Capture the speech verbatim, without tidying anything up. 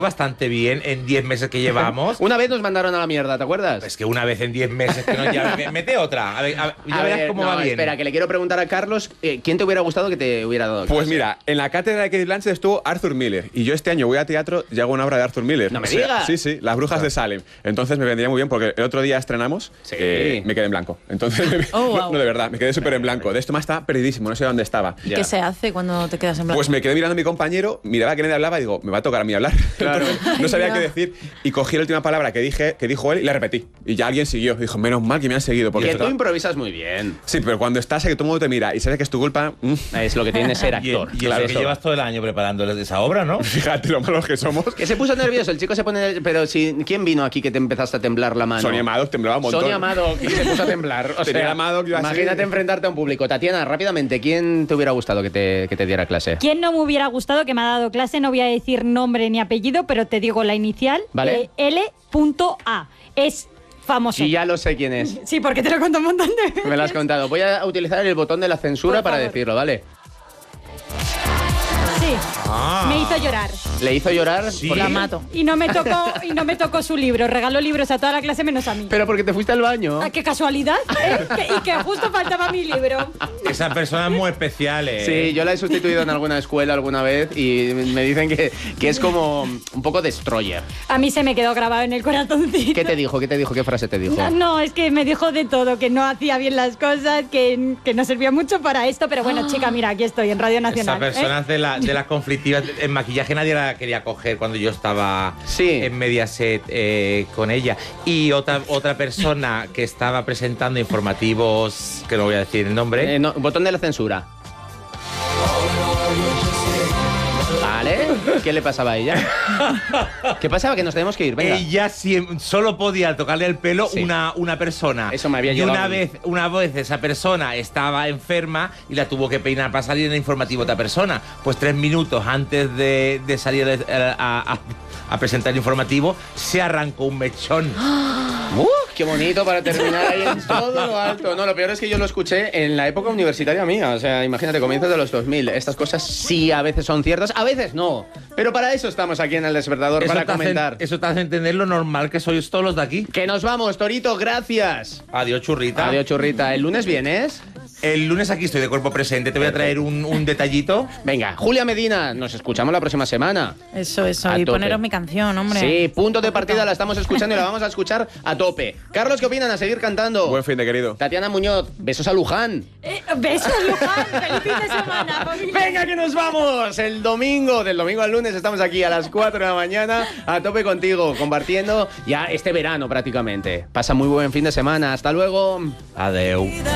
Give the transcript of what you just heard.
bastante bien en diez meses que llevamos. Una vez nos mandaron a la mierda, ¿te acuerdas? Es que una vez en diez meses que no, ya, mete otra. A ver, a, ya A verás ver, cómo no, va bien. Espera, que le quiero preguntar a Carlos, eh, ¿quién te hubiera gustado que te hubiera dado clase? Pues mira, en la cátedra de Cate Blanchett estuvo Arthur Miller. Y yo este año voy a teatro y hago una obra de Arthur Miller. ¡No me O sea, digas! Sí, sí, Las Brujas de Salem. Entonces me vendría muy bien porque el otro día estrenamos, Sí. eh, me quedé en blanco. Entonces, me- Oh, wow. no, no, de verdad, me quedé súper en blanco. De esto más estaba perdidísimo, no sé dónde estaba. ¿Y qué se hace cuando te quedas en blanco? Pues me quedé mirando a mi compañero, miraba que nadie hablaba y digo, me va a tocar a mí hablar. Claro. Entonces, no sabía qué decir y cogí la última palabra que dije, que dijo él y la repetí. Y ya alguien siguió. Dijo, menos mal que me han seguido. Porque Que esto- tú improvisas muy bien. Sí, pero cuando estás, que todo el mundo te mira y sabes que es tu culpa, mm, Es lo que tiene ser Y, actor. y Claro, eso que eso. llevas todo el año preparando esa obra, ¿no? fíjate lo malos que somos. Que se puso nervioso, el chico se pone... Pero si, ¿quién vino aquí que te empezaste a temblar la mano? Sonia Amado temblaba un montón. Sonia Amado, que se puso a temblar. O Tenía sea, Amado que iba así. imagínate enfrentarte a un público. Tatiana, rápidamente, ¿quién te hubiera gustado que te, que te diera clase? ¿Quién no me hubiera gustado que me ha dado clase? No voy a decir nombre ni apellido, pero te digo la inicial. Vale. eh, L A. Es famoso. Y ya lo sé quién es. Sí, porque te lo cuento un montón de veces. Me lo has contado. Voy a utilizar el botón de la censura Por para favor. decirlo, ¿vale? Sí. Ah. Me hizo llorar. Le hizo llorar. Sí. porque- La mato. Y no me tocó, y no me tocó su libro. Regaló libros a toda la clase menos a mí. Pero porque te fuiste al baño. Ah, qué casualidad, ¿eh? Que- y que justo faltaba mi libro. Esa persona es muy especial, ¿eh? Sí, yo la he sustituido en alguna escuela alguna vez y me dicen que, que es como un poco destroyer. A mí se me quedó grabado en el corazoncito. ¿Qué te dijo? ¿Qué te dijo? ¿Qué frase te dijo? No, no, es que me dijo de todo, que no hacía bien las cosas, que, que no servía mucho para esto, pero bueno, chica, mira, aquí estoy en Radio Esa Nacional. persona ¿eh? es de, la, de las conflictivas. En maquillaje nadie la quería coger cuando yo estaba Sí. en Mediaset eh, con ella. Y otra, otra persona que estaba presentando informativos, que no voy a decir el nombre. Eh, no, botón de la censura. Vale. ¿Qué le pasaba a ella? ¿Qué pasaba? Que nos tenemos que ir. Venga. Ella siem- solo podía tocarle el pelo Sí. una, una persona. Eso me había Y llegado una a mí. vez, una vez esa persona estaba enferma y la tuvo que peinar para salir en el informativo otra persona. Pues tres minutos antes de, de salir eh, a, a- a presentar el informativo, se arrancó un mechón. ¡Uh! ¡Qué bonito para terminar ahí en todo lo alto! No, lo peor es que yo lo escuché en la época universitaria mía. O sea, imagínate, comienzos de los dos mil. Estas cosas sí a veces son ciertas, a veces no. Pero para eso estamos aquí en El Despertador, para te hace- comentar. eso te hace entender lo normal que sois todos los de aquí. Que nos vamos, Torito, gracias. Adiós, churrita. Adiós, churrita. ¿El lunes vienes? El lunes aquí estoy de cuerpo presente. Te voy a traer un, un detallito. Venga, Julia Medina, nos escuchamos la próxima semana. Eso, eso. A Y tope. poneros mi canción, hombre. Sí, punto de partida, la estamos escuchando y la vamos a escuchar a tope. Carlos, ¿qué opinan? A seguir cantando. Buen fin de querido. Tatiana Muñoz, besos a Luján. Eh, besos, Luján. Feliz fin de semana, familia. Venga, que nos vamos. El domingo, del domingo al lunes, estamos aquí a las cuatro de la mañana, a tope contigo, compartiendo ya este verano prácticamente. Pasa muy buen fin de semana. Hasta luego. Adeu.